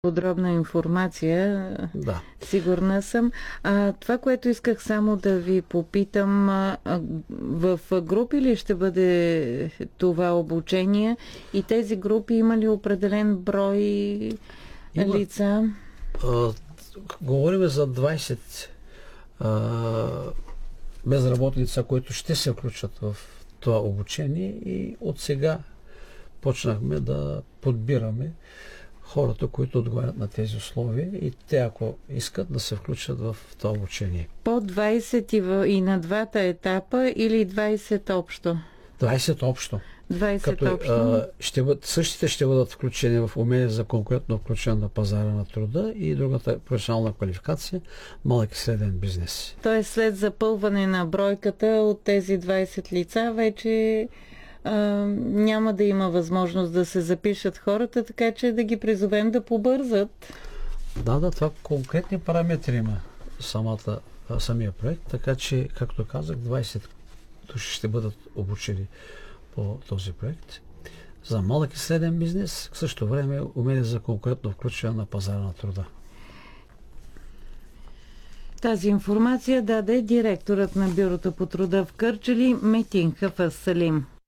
подробна информация, Да. сигурна съм. Това, което исках само да ви попитам, в групи ли ще бъде това обучение и тези групи има ли определен брой лица? Говорим за 20 безработни лица, които ще се включат в това обучение и от сега почнахме да подбираме хората, които отговарят на тези условия и те, ако искат, да се включат в това обучение. По 20 и на двата етапа или 20 общо? 20 общо. 20 общо. Същите ще бъдат включени в умения за конкурентно включване на пазара на труда и другата професионална квалификация малък и среден бизнес. Тоест след запълване на бройката от тези 20 лица вече няма да има възможност да се запишат хората, така че да ги призовем да побързат. Да, това конкретни параметри има самия проект, така че, както казах, 20 души ще бъдат обучени по този проект. За малък и среден бизнес, в същото време умения за конкурентно включване на пазара на труда. Тази информация даде директорът на Бюрото по труда в Кърджали Метин Хафъз Салим.